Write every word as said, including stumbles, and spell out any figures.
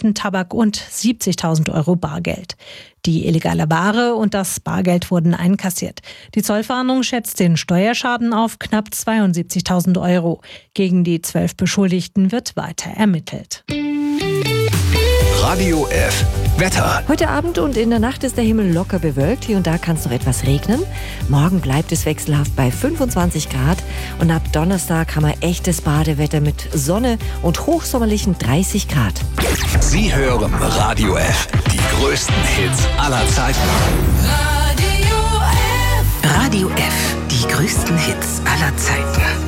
Zigaretten, Tabak und siebzigtausend Euro Bargeld. Die illegale Ware und das Bargeld wurden einkassiert. Die Zollfahndung schätzt den Steuerschaden auf knapp zweiundsiebzigtausend Euro. Gegen die zwölf Beschuldigten wird weiter ermittelt. Radio F. Wetter. Heute Abend und in der Nacht ist der Himmel locker bewölkt. Hier und da kann es noch etwas regnen. Morgen bleibt es wechselhaft bei fünfundzwanzig Grad. Und ab Donnerstag haben wir echtes Badewetter mit Sonne und hochsommerlichen dreißig Grad. Sie hören Radio F. Die größten Hits aller Zeiten. Radio F. Radio F. Die größten Hits aller Zeiten.